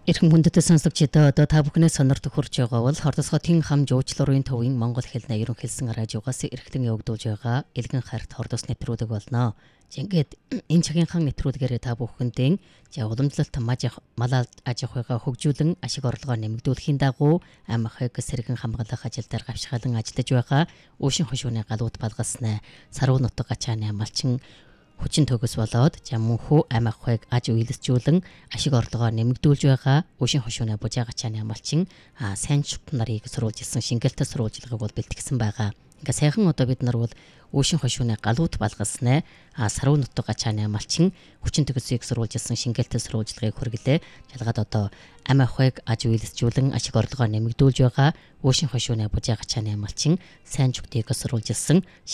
Эрхэм хүндэт сонсогчдоо одоо та бүхнээ сонирт хүрч байгаа бол хордосготын хам жуучлалын төвийн Монгол хэлний ерөнхийлсөн радиогоос эрхтэн явагдуулж байгаа Илгэн харт хордос нэвтрүүлэг болно. Ингээд энэ цагийнхаа нэвтрүүлгээрээ та бүхэндээ уламжлалт мал аж ахуйгаа хөгжүүлэн ашиг орлогоо нэмэгдүүлэхийн дагуу ам ахыг сэргэн хамгаалах ажил дээр гавьшгаалan ажиллаж байгаа Уушин хошууны галууд балгасна саруу нутаг ачааны малчин хүчин төгс болоод мөнхөө ам ахыг аж үйлсжүүлэн ашиг орлогоо нэмэгдүүлж байгаа Уушин хошууны бужаагачааны малчин сайн шүт нарыг сурвалж ирсэн шингэлтэй сурвалжлагыг бол бэлтгэсэн байгаа. Ингээ сайхан одоо бид нар бол Уушин хошууны галууд балгасна саруу нутаг ачааны малчин хүчин төгсийг сурвалж ирсэн шингэлтэй сурвалжлагыг хүргэлээ. Жалгаад одоо ам ахыг аж үйлсжүүлэн ашиг орлогоо нэмэгдүүлж байгаа Уушин хошууны бужаагачааны малчин сайн шүтийг сурвалж ирсэн